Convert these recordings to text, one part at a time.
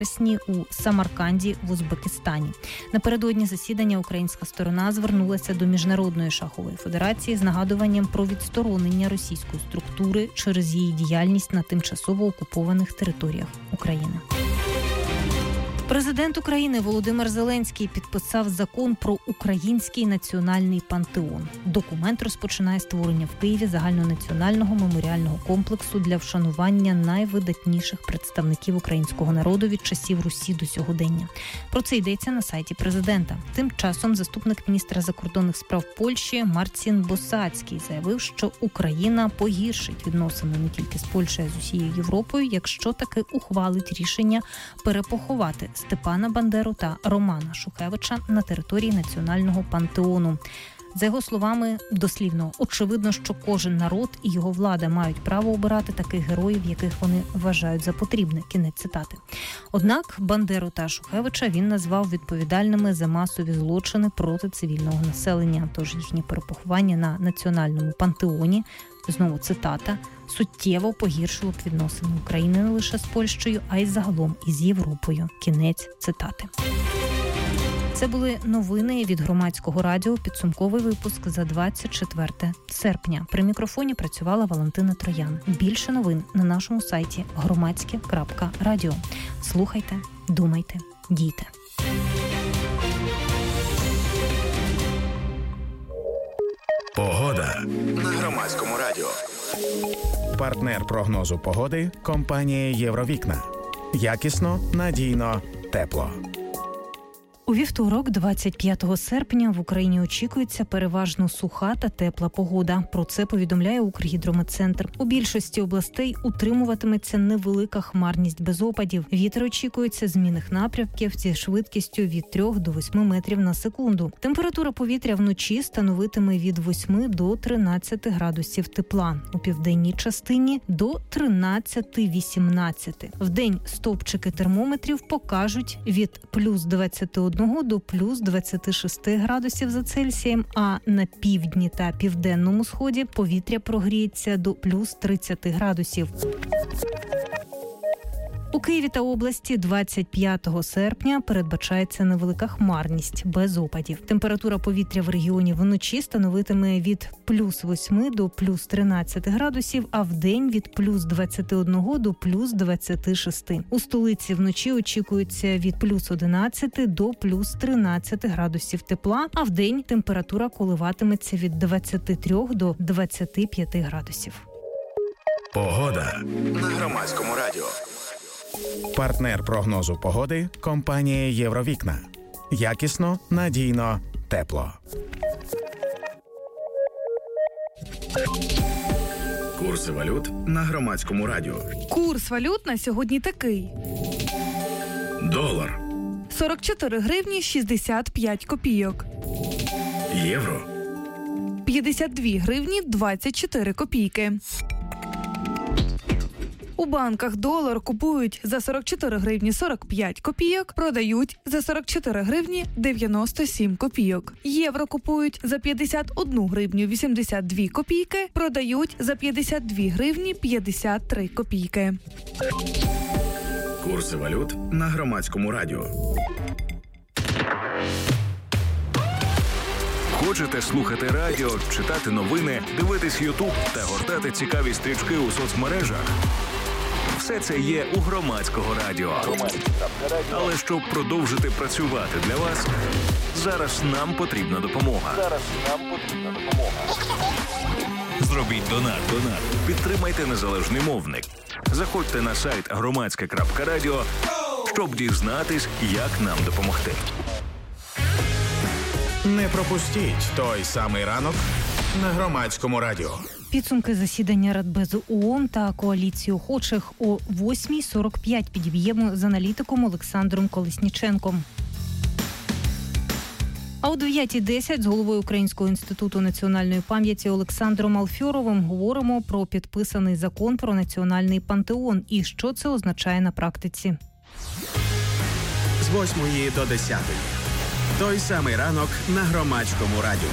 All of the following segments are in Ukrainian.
у Самарканді в Узбекистані. Напередодні засідання українська сторона звернулася до Міжнародної шахової федерації з нагадуванням про відсторонення російської структури через її діяльність на тимчасово окупованих територіях України. Президент України Володимир Зеленський підписав закон про Український національний пантеон. Документ розпочинає створення в Києві загальнонаціонального меморіального комплексу для вшанування найвидатніших представників українського народу від часів Русі до сьогодення. Про це йдеться на сайті президента. Тим часом заступник міністра закордонних справ Польщі Марцін Босацький заявив, що Україна погіршить відносини не тільки з Польщею, а з усією Європою, якщо таки ухвалить рішення перепоховати Степана Бандеру та Романа Шухевича на території національного пантеону. За його словами, дослівно, очевидно, що кожен народ і його влада мають право обирати таких героїв, яких вони вважають за потрібне. Кінець цитати. Однак Бандеру та Шухевича він назвав відповідальними за масові злочини проти цивільного населення. Тож їхнє перепоховання на національному пантеоні, знову цитата, суттєво погіршило б відносини України не лише з Польщею, а й загалом із Європою. Кінець цитати. Це були новини від Громадського радіо, підсумковий випуск за 24 серпня. При мікрофоні працювала Валентина Троян. Більше новин на нашому сайті громадське.радіо. Слухайте, думайте, дійте. Погода на Громадському радіо. Партнер прогнозу погоди – компанія «Євровікна». Якісно, надійно, тепло. У вівторок, 25 серпня, в Україні очікується переважно суха та тепла погода. Про це повідомляє Укргідрометцентр. У більшості областей утримуватиметься невелика хмарність без опадів. Вітер очікується змінних напрямків зі швидкістю від 3 до 8 метрів на секунду. Температура повітря вночі становитиме від 8 до 13 градусів тепла. У південній частині – до 13-18. Вдень стовпчики термометрів покажуть від плюс 21 до плюс 26 градусів за Цельсієм, а на півдні та південному сході повітря прогріється до плюс 30 градусів. У Києві та області 25 серпня передбачається невелика хмарність без опадів. Температура повітря в регіоні вночі становитиме від плюс 8 до плюс 13 градусів, а вдень від плюс 21 до плюс 26. У столиці вночі очікується від плюс 11 до плюс 13 градусів тепла, а вдень температура коливатиметься від 23 до 25 градусів. Погода на Громадському радіо. Партнер прогнозу погоди – компанія «Євровікна». Якісно, надійно, тепло. Курси валют на Громадському радіо. Курс валют на сьогодні такий. Долар. 44 гривні 65 копійок. Євро. 52 гривні 24 копійки. У банках долар купують за 44 гривні 45 копійок, продають за 44 гривні 97 копійок. Євро купують за 51 гривню 82 копійки, продають за 52 гривні 53 копійки. Курси валют на Громадському радіо. Хочете слухати радіо, читати новини, дивитись Ютуб та гортати цікаві стрічки у соцмережах? Все це є у Громадського радіо. Але щоб продовжити працювати для вас, зараз нам потрібна допомога. Зробіть донат. Підтримайте незалежний мовник. Заходьте на сайт громадське.радіо, щоб дізнатись, як нам допомогти. Не пропустіть той самий ранок на Громадському радіо. Підсумки засідання Радбезу ООН та коаліції охочих о 8:45 підіб'ємо з аналітиком Олександром Колесніченком. А о 9:10 з головою Українського інституту національної пам'яті Олександром Алфьоровим говоримо про підписаний закон про національний пантеон і що це означає на практиці. З 8 до 10. Той самий ранок на Громадському радіо.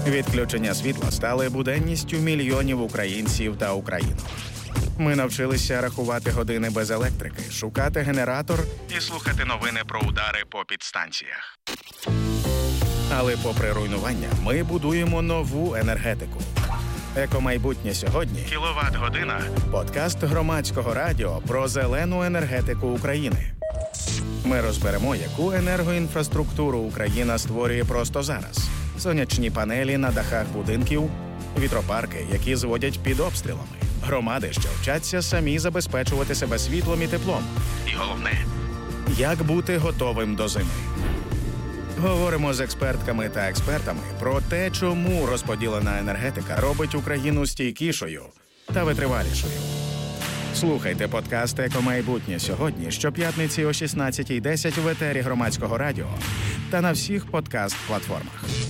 Відключення світла стали буденністю мільйонів українців та українок. Ми навчилися рахувати години без електрики, шукати генератор і слухати новини про удари по підстанціях. Але попри руйнування, ми будуємо нову енергетику. «Екомайбутнє сьогодні» – «Кіловат-година» – подкаст Громадського радіо про зелену енергетику України. Ми розберемо, яку енергоінфраструктуру Україна створює просто зараз. Сонячні панелі на дахах будинків, вітропарки, які зводять під обстрілами, громади, що вчаться самі забезпечувати себе світлом і теплом. І головне – як бути готовим до зими. Говоримо з експертками та експертами про те, чому розподілена енергетика робить Україну стійкішою та витривалішою. Слухайте подкаст «Екомайбутнє сьогодні» щоп'ятниці о 16:10 в етері Громадського радіо та на всіх подкаст-платформах.